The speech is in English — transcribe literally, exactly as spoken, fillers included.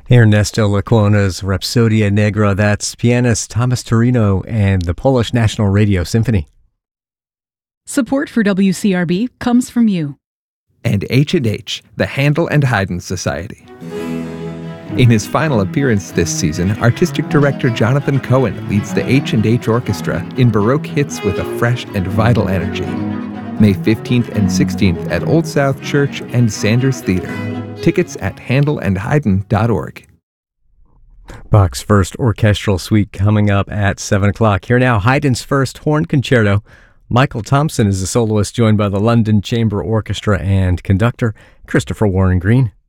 Ernesto Lecuona's Rhapsodia Negra, that's pianist Thomas Torino and the Polish National Radio Symphony. Support for W C R B comes from you. And H and H, the Handel and Haydn Society. In his final appearance this season, artistic director Jonathan Cohen leads the H and H Orchestra in Baroque hits with a fresh and vital energy. May fifteenth and sixteenth at Old South Church and Sanders Theater. Tickets at handel and haydn dot org. Bach's first orchestral suite coming up at seven o'clock. Here now, Haydn's first horn concerto. Michael Thompson is the soloist, joined by the London Chamber Orchestra and conductor Christopher Warren Green.